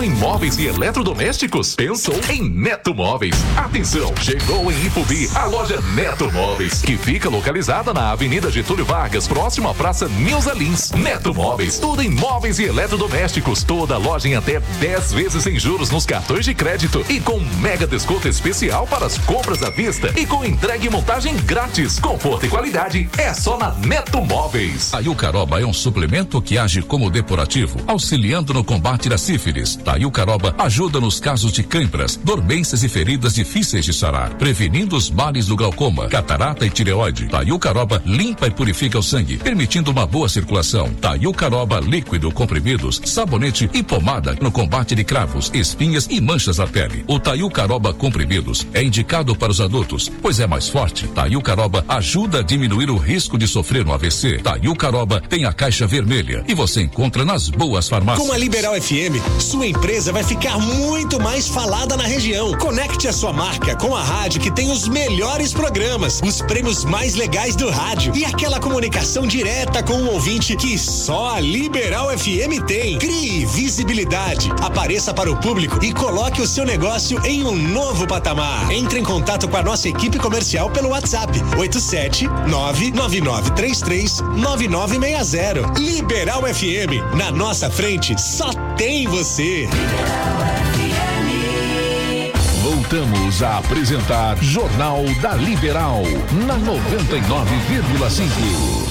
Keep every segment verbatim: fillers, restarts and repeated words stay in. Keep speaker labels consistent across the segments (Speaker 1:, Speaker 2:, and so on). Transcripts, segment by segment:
Speaker 1: Pensou em móveis e eletrodomésticos? Pensou em Neto Móveis. Atenção, chegou em Ipubi a loja Neto Móveis, que fica localizada na Avenida Getúlio Vargas, próximo à Praça Nilza Lins. Neto Móveis, tudo em móveis e eletrodomésticos. Toda loja em até dez vezes sem juros nos cartões de crédito e com mega desconto especial para as compras à vista e com entrega e montagem grátis. Conforto e qualidade é só na Neto Móveis.
Speaker 2: A Iucaroba é um suplemento que age como depurativo, auxiliando no combate da sífilis. A Iucaroba ajuda nos casos de câimbras, dormências e feridas difíceis de sarar, prevenindo os males do glaucoma, catarata e tireoide. A Iucaroba limpa e purifica o sangue, permitindo uma boa circulação. A Iucaroba líquido, comprimidos, sabonete e pomada no combate de cravos, espinhas e manchas na pele. O Taiucaroba comprimidos é indicado para os adultos, pois é mais forte. Taiucaroba ajuda a diminuir o risco de sofrer um A V C. Taiucaroba tem a caixa vermelha e você encontra nas boas farmácias.
Speaker 3: Com a Liberal F M, sua empresa vai ficar muito mais falada na região. Conecte a sua marca com a rádio que tem os melhores programas, os prêmios mais legais do rádio e aquela comunicação direta com o ouvinte que só a Liberal F M tem. Crie visibilidade, apareça para o público e coloque o seu negócio em um novo patamar. Entre em contato com a nossa equipe comercial pelo WhatsApp oito sete nove nove nove três três nove nove seis zero. Liberal F M, na nossa frente só tem você.
Speaker 4: Voltamos a apresentar Jornal da Liberal na noventa e nove vírgula cinco.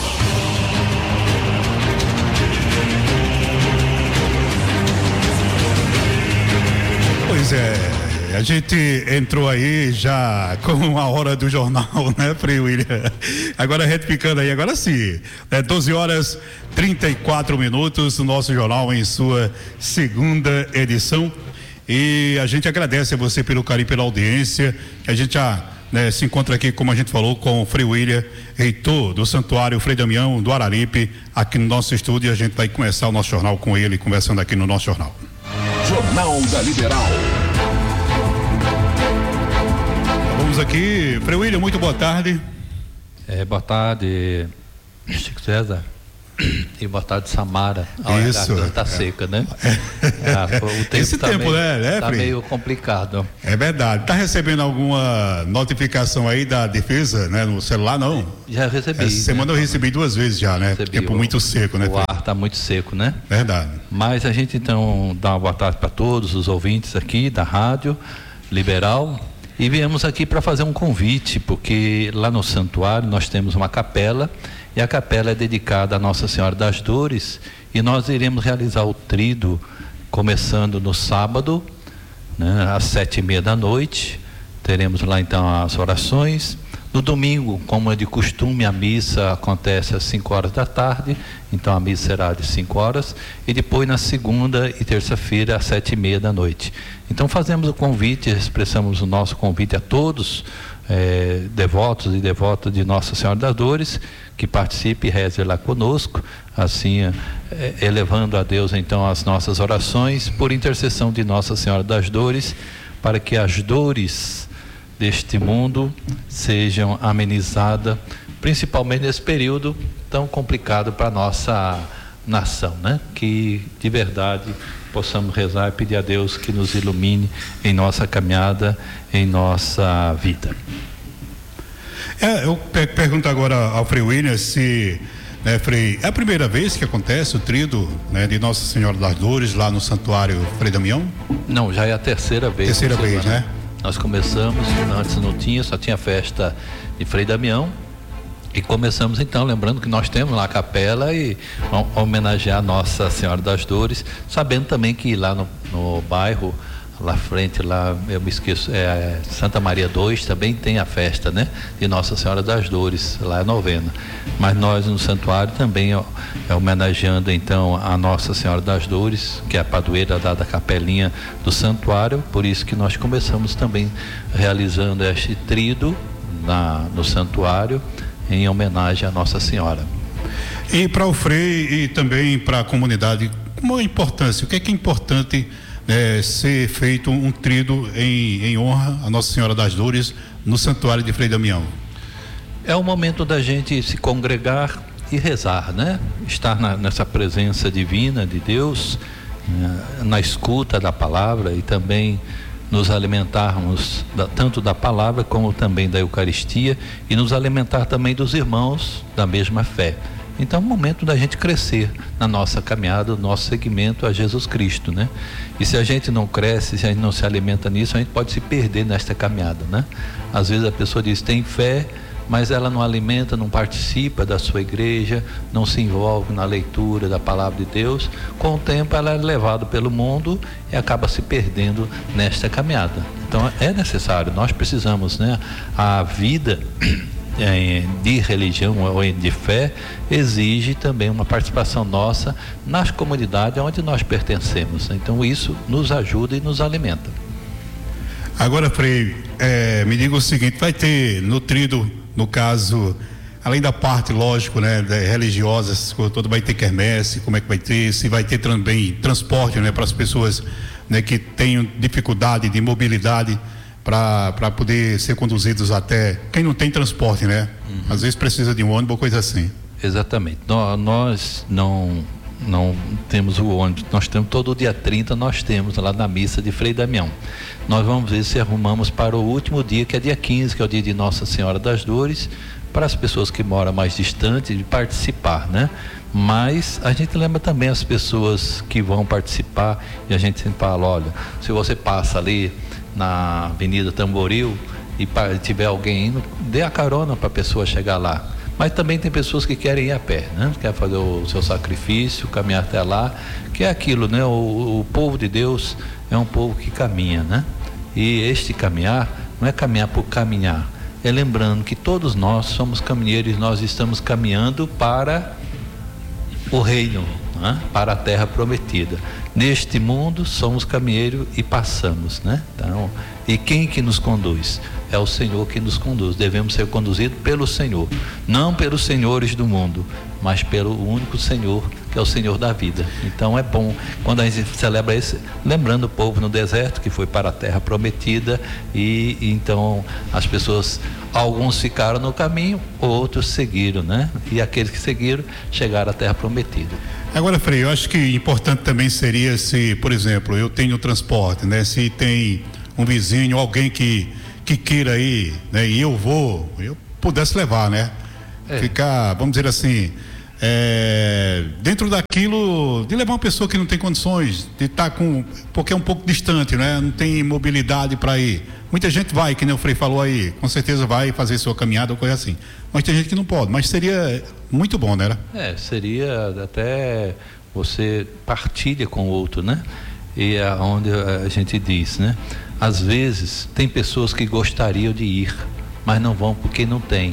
Speaker 5: Pois é, a gente entrou aí já com a hora do jornal, né, Frei William? Agora retificando aí, agora sim, é doze horas e trinta e quatro minutos, o nosso jornal em sua segunda edição. E a gente agradece a você pelo carinho, pela audiência. A gente já né, se encontra aqui, como a gente falou, com o Frei William, reitor do Santuário Frei Damião do Araripe, aqui no nosso estúdio. E a gente vai começar o nosso jornal com ele, conversando aqui no nosso jornal.
Speaker 4: Jornal da Liberal.
Speaker 5: Vamos aqui, Frei William, muito boa tarde.
Speaker 6: É, boa tarde, Chico César. E boa tarde, Samara.
Speaker 5: Isso.
Speaker 6: A tá é. seca, né? É. Ah, o tempo
Speaker 5: Esse
Speaker 6: tá
Speaker 5: tempo,
Speaker 6: meio,
Speaker 5: né, né,
Speaker 6: tá
Speaker 5: Frei?
Speaker 6: meio complicado.
Speaker 5: É verdade. Tá recebendo alguma notificação aí da defesa, né? No celular, não?
Speaker 6: Já recebi.
Speaker 5: Essa semana né? eu recebi duas vezes já, né?
Speaker 6: Recebi
Speaker 5: Tempo
Speaker 6: o,
Speaker 5: muito seco, né?
Speaker 6: O Frei? Ar tá muito seco, né?
Speaker 5: Verdade.
Speaker 6: Mas a gente então dá uma boa tarde para todos os ouvintes aqui da Rádio Liberal. E viemos aqui para fazer um convite, porque lá no santuário nós temos uma capela, e a capela é dedicada a Nossa Senhora das Dores, e nós iremos realizar o tríduo começando no sábado, né, às sete e meia da noite. Teremos lá então as orações. No domingo, como é de costume, a missa acontece às cinco horas da tarde, então a missa será de cinco horas, e depois na segunda e terça-feira às sete e meia da noite. Então fazemos o convite, expressamos o nosso convite a todos, eh, devotos e devotas de Nossa Senhora das Dores, que participe e reze lá conosco, assim eh, elevando a Deus então as nossas orações por intercessão de Nossa Senhora das Dores, para que as dores deste mundo sejam amenizadas, principalmente nesse período tão complicado para a nossa nação, né? Que de verdade possamos rezar e pedir a Deus que nos ilumine em nossa caminhada, em nossa vida.
Speaker 5: É, eu pergunto agora ao Frei William se, né, Frei, é a primeira vez que acontece o tríduo, né, de Nossa Senhora das Dores lá no Santuário Frei Damião?
Speaker 6: Não, já é a terceira vez.
Speaker 5: Terceira vez, né?
Speaker 6: Nós começamos, antes não tinha, só tinha festa de Frei Damião, e começamos então, lembrando que nós temos lá a capela e homenagear Nossa Senhora das Dores, sabendo também que lá no, no bairro, lá frente, lá, eu me esqueço, é Santa Maria dois, também tem a festa, né, de Nossa Senhora das Dores, lá é a novena. Mas nós no santuário também ó, é homenageando então a Nossa Senhora das Dores, que é a padroeira da, da capelinha do santuário, por isso que nós começamos também realizando este tríduo na, no santuário, em homenagem à Nossa Senhora.
Speaker 5: E para o Frei e também para a comunidade, como a importância, o que é que é importante É, ser feito um tríduo em, em honra a Nossa Senhora das Dores no Santuário de Frei Damião?
Speaker 6: É o momento da gente se congregar e rezar, né? Estar na, nessa presença divina de Deus, né, na escuta da palavra e também nos alimentarmos da, tanto da palavra como também da Eucaristia e nos alimentar também dos irmãos da mesma fé. Então é o momento da gente crescer na nossa caminhada, no nosso seguimento a Jesus Cristo, né? E se a gente não cresce, se a gente não se alimenta nisso, a gente pode se perder nesta caminhada, né? Às vezes a pessoa diz, tem fé, mas ela não alimenta, não participa da sua igreja, não se envolve na leitura da palavra de Deus. Com o tempo ela é levada pelo mundo e acaba se perdendo nesta caminhada. Então é necessário, nós precisamos, né? A vida de religião ou de fé exige também uma participação nossa nas comunidades onde nós pertencemos. Então isso nos ajuda e nos alimenta.
Speaker 5: Agora, Frei, é, me diga o seguinte, vai ter nutrido, no caso, além da parte, lógico, né, religiosa, todo vai ter quermesse, como é que vai ter, se vai ter também transporte, né, para as pessoas, né, que tenham dificuldade de mobilidade, para poder ser conduzidos até quem não tem transporte, né? Uhum. Às vezes precisa de um ônibus ou coisa assim.
Speaker 6: Exatamente. Nós, nós não não temos o ônibus, nós temos todo o dia trinta, nós temos lá na missa de Frei Damião. Nós vamos ver se arrumamos para o último dia, que é dia quinze, que é o dia de Nossa Senhora das Dores, para as pessoas que moram mais distantes de participar, né? Mas a gente lembra também as pessoas que vão participar e a gente sempre fala, olha, se você passa ali na Avenida Tamboril e tiver alguém indo, dê a carona para a pessoa chegar lá. Mas também tem pessoas que querem ir a pé, né? Quer fazer o seu sacrifício, caminhar até lá, que é aquilo, né? O, o povo de Deus é um povo que caminha, né? E este caminhar não é caminhar por caminhar, é lembrando que todos nós somos caminheiros, nós estamos caminhando para o reino, né? Para a terra prometida. Neste mundo somos caminheiros e passamos, né? Então, e quem que nos conduz? É o Senhor que nos conduz. Devemos ser conduzidos pelo Senhor, não pelos senhores do mundo, mas pelo único Senhor, que é o Senhor da vida. Então é bom quando a gente celebra isso, lembrando o povo no deserto que foi para a terra prometida, e, e então as pessoas, alguns ficaram no caminho, outros seguiram, né? E aqueles que seguiram chegaram à terra prometida.
Speaker 5: Agora, Frei, eu acho que importante também seria se, por exemplo, eu tenho transporte, né? Se tem um vizinho, alguém que que queira ir, né? E eu vou, eu pudesse levar, né? É. Ficar, vamos dizer assim, é, dentro daquilo, de levar uma pessoa que não tem condições, de estar com, porque é um pouco distante, né? Não tem mobilidade para ir. Muita gente vai, que nem o Frei falou aí, com certeza vai fazer sua caminhada ou coisa assim. Mas tem gente que não pode, mas seria muito bom, né?
Speaker 6: É, seria até você partilha com o outro, né? E é onde a gente diz, né? Às vezes tem pessoas que gostariam de ir, mas não vão porque não tem.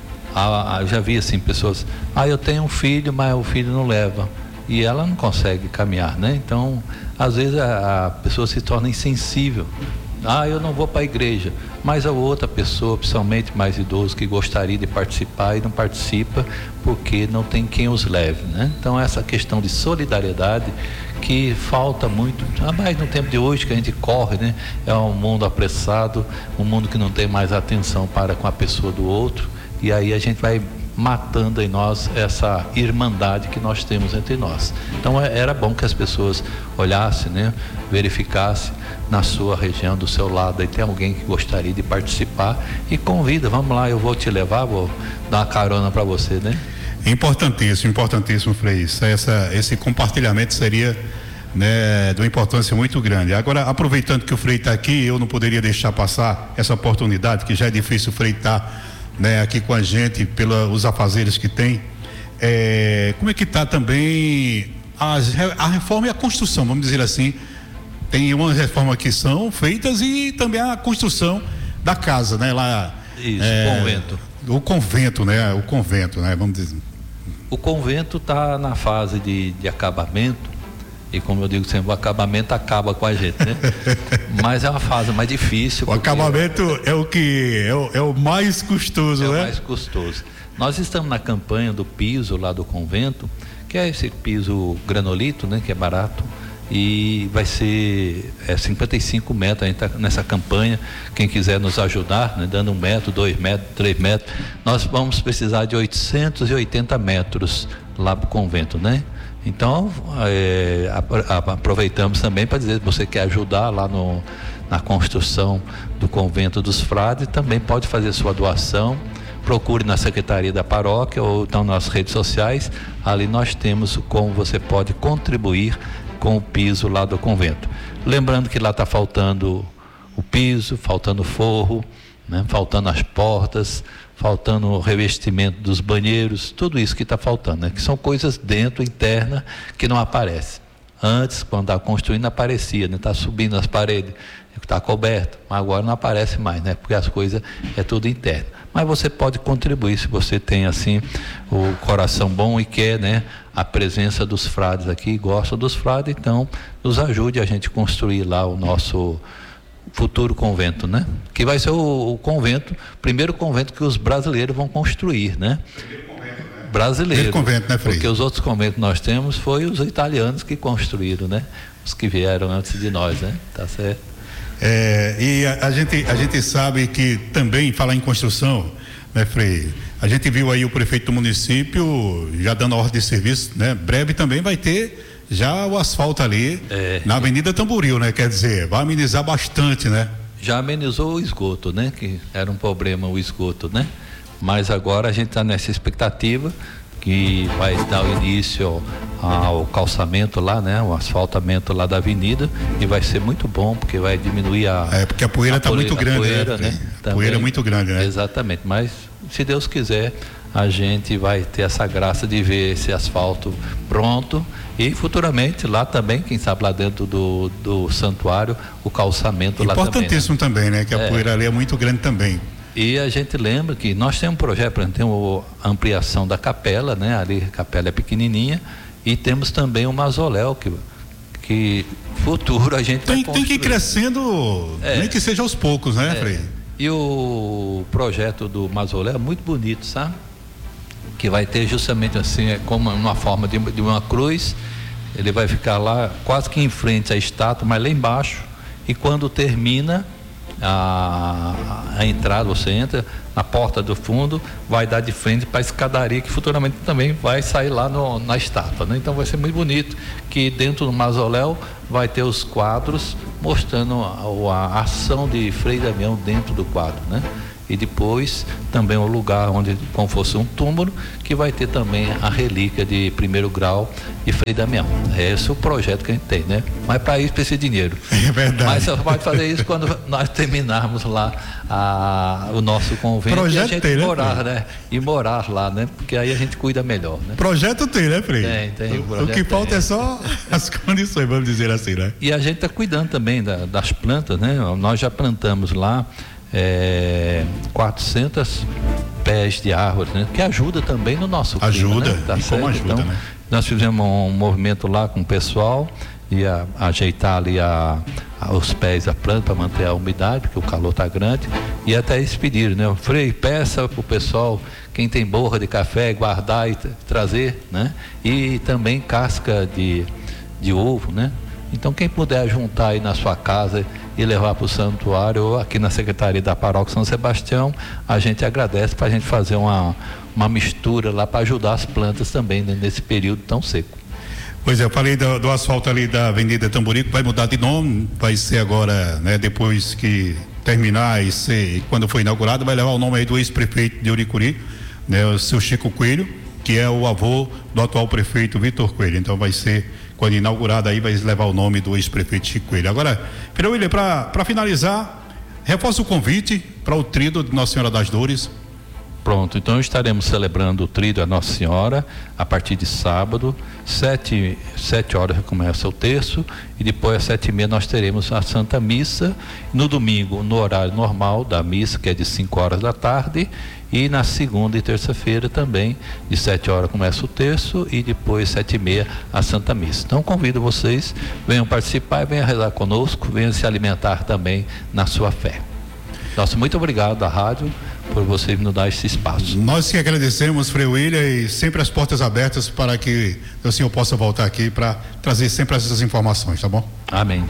Speaker 6: Ah, já vi assim pessoas, ah, eu tenho um filho, mas o filho não leva, e ela não consegue caminhar, né? Então, às vezes a, a pessoa se torna insensível. Ah, eu não vou para a igreja, mas a outra pessoa, principalmente mais idoso, que gostaria de participar e não participa porque não tem quem os leve, né? Então essa questão de solidariedade que falta muito, mais no tempo de hoje que a gente corre, né? É um mundo apressado, um mundo que não tem mais atenção para com a pessoa do outro, e aí a gente vai matando em nós essa irmandade que nós temos entre nós. Então era bom que as pessoas olhassem, né? Verificassem na sua região, do seu lado, aí tem alguém que gostaria de participar e convida, vamos lá, eu vou te levar, vou dar uma carona para você, né?
Speaker 5: Importantíssimo, importantíssimo, Frei. Essa, esse compartilhamento seria, né, de uma importância muito grande. Agora, aproveitando que o Frei está aqui, eu não poderia deixar passar essa oportunidade, que já é difícil o Frei estar, né, aqui com a gente, pelos afazeres que tem. É, como é que está também as, a reforma e a construção, vamos dizer assim? Tem umas reformas que são feitas e também a construção da casa, né? Lá,
Speaker 6: isso, é, o convento.
Speaker 5: O convento, né? O convento, né? Vamos dizer.
Speaker 6: O convento está na fase de, de acabamento, e como eu digo sempre, o acabamento acaba com a gente, né? Mas é uma fase mais difícil.
Speaker 5: O acabamento é o que é o, é o mais custoso,
Speaker 6: é
Speaker 5: né?
Speaker 6: É o mais custoso. Nós estamos na campanha do piso lá do convento, que é esse piso granolito, né? Que é barato. E vai ser é, cinquenta e cinco metros, a gente está nessa campanha. Quem quiser nos ajudar, né, dando um metro, dois metros, três metros, nós vamos precisar de oitocentos e oitenta metros lá para o convento, né? Então, é, aproveitamos também para dizer que você quer ajudar lá no, na construção do convento dos frades, também pode fazer sua doação. Procure na secretaria da paróquia ou então nas redes sociais. Ali nós temos como você pode contribuir com o piso lá do convento. Lembrando que lá está faltando o piso, faltando forro, né? Faltando as portas, faltando o revestimento dos banheiros, tudo isso que está faltando, né? Que são coisas dentro, interna, que não aparecem. Antes, quando estava construindo, aparecia, né? Está subindo as paredes, está coberto, mas agora não aparece mais, né? Porque as coisas é tudo interno. Mas você pode contribuir se você tem assim o coração bom e quer, né, a presença dos frades aqui, gosta dos frades, então nos ajude a gente construir lá o nosso futuro convento, né? Que vai ser o, o convento, primeiro convento que os brasileiros vão construir, né? Primeiro convento, né? Brasileiro. Primeiro convento, né, Frei? Porque os outros conventos que nós temos foi os italianos que construíram, né? Os que vieram antes de nós, né? Tá certo?
Speaker 5: É, e a, a, gente, a gente sabe que também falar em construção, né, Frei? A gente viu aí o prefeito do município já dando a ordem de serviço, né? Breve também vai ter já o asfalto ali é, na Avenida Tamboril, né? Quer dizer, vai amenizar bastante, né?
Speaker 6: Já amenizou o esgoto, né? Que era um problema o esgoto, né? Mas agora a gente está nessa expectativa que vai dar o início ao calçamento lá, né? O asfaltamento lá da avenida, e vai ser muito bom, porque vai diminuir a...
Speaker 5: É, porque a poeira está muito grande,
Speaker 6: poeira,
Speaker 5: né?
Speaker 6: né?
Speaker 5: A poeira é muito grande, né?
Speaker 6: Exatamente, mas se Deus quiser, a gente vai ter essa graça de ver esse asfalto pronto e futuramente lá também, quem sabe lá dentro do, do santuário, o calçamento lá também.
Speaker 5: Importantíssimo também, né? Que a é. poeira ali é muito grande também.
Speaker 6: E a gente lembra que nós temos um projeto, por exemplo, tem a ampliação da capela, né? Ali a capela é pequenininha, e temos também o mausoléu que, que futuro a gente
Speaker 5: tem,
Speaker 6: vai construir.
Speaker 5: Tem que ir crescendo, é. nem que seja aos poucos, né, é. Frei?
Speaker 6: E o projeto do mausoléu é muito bonito, sabe? Que vai ter justamente assim, é como uma forma de, de uma cruz. Ele vai ficar lá quase que em frente à estátua, mas lá embaixo, e quando termina A, a entrada, você entra na porta do fundo, vai dar de frente para a escadaria que futuramente também vai sair lá no, na estátua, né? Então vai ser muito bonito, que dentro do mausoléu vai ter os quadros mostrando a, a ação de Frei Damião dentro do quadro, né? E depois também o lugar onde, como fosse um túmulo, que vai ter também a relíquia de primeiro grau de Frei Damião. Esse é o projeto que a gente tem, né? Mas para isso precisa de dinheiro.
Speaker 5: É verdade.
Speaker 6: Mas só pode fazer isso quando nós terminarmos lá a, o nosso convento, projeto e a gente tem, morar, né? né? E morar lá, né? Porque aí a gente cuida melhor, né?
Speaker 5: Projeto tem, né, Frei?
Speaker 6: Tem, tem.
Speaker 5: O, o que falta é só as condições, vamos dizer assim, né?
Speaker 6: E a gente está cuidando também da, das plantas, né? Nós já plantamos lá É, quatrocentos pés de árvores, né? Que ajuda também no nosso clima,
Speaker 5: ajuda,
Speaker 6: né? Tá
Speaker 5: e como ajuda,
Speaker 6: então,
Speaker 5: né?
Speaker 6: Nós fizemos um movimento lá com o pessoal e a, ajeitar ali a, a, os pés da planta para manter a umidade, porque o calor tá grande, e até eles pediram, né? Frei, peça pro pessoal, quem tem borra de café, guardar e t- trazer, né? E também casca de, de ovo, né? Então quem puder juntar aí na sua casa e levar para o santuário ou aqui na Secretaria da Paróquia São Sebastião, a gente agradece para a gente fazer uma, uma mistura lá para ajudar as plantas também, né, nesse período tão seco.
Speaker 5: Pois é, eu falei do, do asfalto ali da Avenida Tamborico, vai mudar de nome, vai ser agora, né, depois que terminar e ser, quando for inaugurado, vai levar o nome aí do ex-prefeito de Uricuri, né, o seu Chico Coelho, que é o avô do atual prefeito Vitor Coelho. Então vai ser, quando inaugurado aí, vai levar o nome do ex-prefeito Chico Coelho. Agora, Frei William, para finalizar, reforça o convite para o tríduo de Nossa Senhora das Dores.
Speaker 6: Pronto, então estaremos celebrando o tríduo a Nossa Senhora a partir de sábado, sete, sete horas começa o terço, e depois às sete e meia nós teremos a Santa Missa. No domingo, no horário normal da missa, que é de cinco horas da tarde, e na segunda e terça-feira também, de sete horas começa o terço e depois sete e meia a Santa Missa. Então convido vocês, venham participar, venham rezar conosco, venham se alimentar também na sua fé. Nosso muito obrigado à rádio por você nos dar esse espaço.
Speaker 5: Nós que agradecemos, Frei William, e sempre as portas abertas para que o senhor possa voltar aqui para trazer sempre essas informações, tá bom?
Speaker 6: Amém.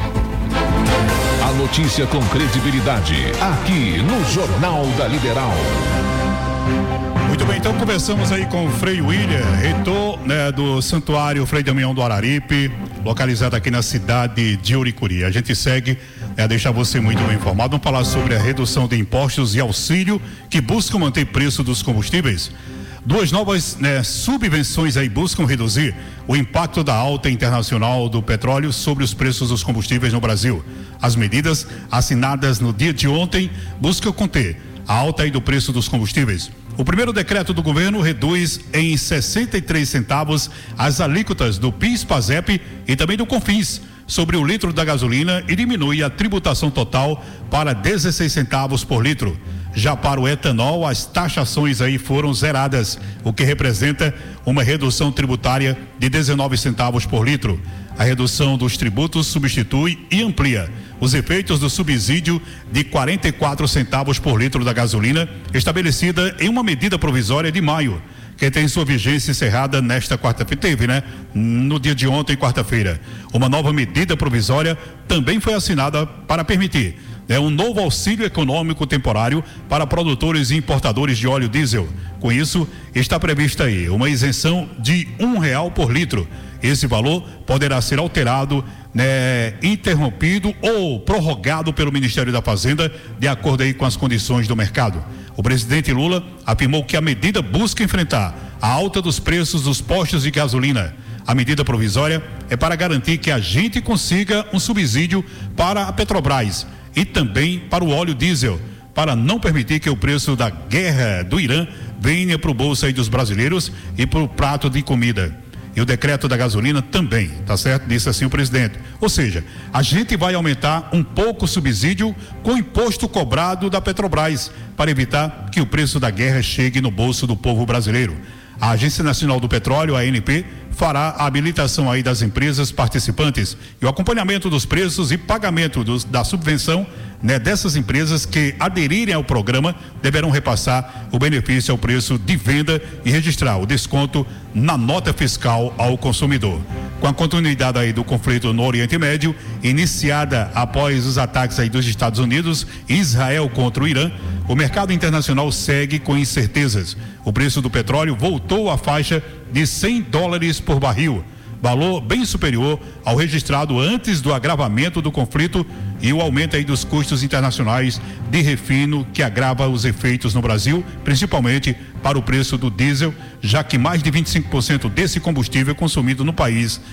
Speaker 4: A notícia com credibilidade, aqui no Jornal da Liberal.
Speaker 5: Muito bem, então conversamos aí com o Frei William, reitor, né, do Santuário Frei Damião do Araripe, localizado aqui na cidade de Uricuri. A gente segue a é, deixar você muito bem informado. Vamos falar sobre a redução de impostos e auxílio que buscam manter preço dos combustíveis. Duas novas né, subvenções aí buscam reduzir o impacto da alta internacional do petróleo sobre os preços dos combustíveis no Brasil. As medidas assinadas no dia de ontem buscam conter a alta aí do preço dos combustíveis. O primeiro decreto do governo reduz em sessenta e três centavos as alíquotas do PIS/PASEP e também do CONFINS sobre o litro da gasolina e diminui a tributação total para dezesseis centavos por litro. Já para o etanol, as taxações aí foram zeradas, o que representa uma redução tributária de dezenove centavos por litro. A redução dos tributos substitui e amplia os efeitos do subsídio de quarenta e quatro centavos por litro da gasolina, estabelecida em uma medida provisória de maio, que tem sua vigência encerrada nesta quarta-feira. Teve, né? No dia de ontem, quarta-feira. Uma nova medida provisória também foi assinada para permitir É um novo auxílio econômico temporário para produtores e importadores de óleo diesel. Com isso, está prevista aí uma isenção de um real por litro. Esse valor poderá ser alterado, né, interrompido ou prorrogado pelo Ministério da Fazenda, de acordo aí com as condições do mercado. O presidente Lula afirmou que a medida busca enfrentar a alta dos preços dos postos de gasolina. A medida provisória é para garantir que a gente consiga um subsídio para a Petrobras e também para o óleo diesel, para não permitir que o preço da guerra do Irã venha para o bolso aí dos brasileiros e para o prato de comida. E o decreto da gasolina também, tá certo? Disse assim o presidente. Ou seja, a gente vai aumentar um pouco o subsídio com o imposto cobrado da Petrobras, para evitar que o preço da guerra chegue no bolso do povo brasileiro. A Agência Nacional do Petróleo, a A N P, fará a habilitação aí das empresas participantes e o acompanhamento dos preços e pagamento dos, da subvenção, né, dessas empresas que aderirem ao programa deverão repassar o benefício ao preço de venda e registrar o desconto na nota fiscal ao consumidor. Com a continuidade aí do conflito no Oriente Médio, iniciada após os ataques aí dos Estados Unidos e Israel contra o Irã, o mercado internacional segue com incertezas. O preço do petróleo voltou à faixa de cem dólares por barril, valor bem superior ao registrado antes do agravamento do conflito e o aumento aí dos custos internacionais de refino, que agrava os efeitos no Brasil, principalmente para o preço do diesel, já que mais de vinte e cinco por cento desse combustível consumido no país